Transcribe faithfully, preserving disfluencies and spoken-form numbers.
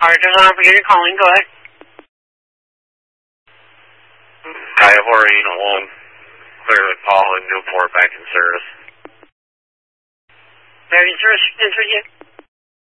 Alright, there's an opportunity calling. Go ahead. I have already one. Clearly Paul and Newport back in service. Back in service, in service yet?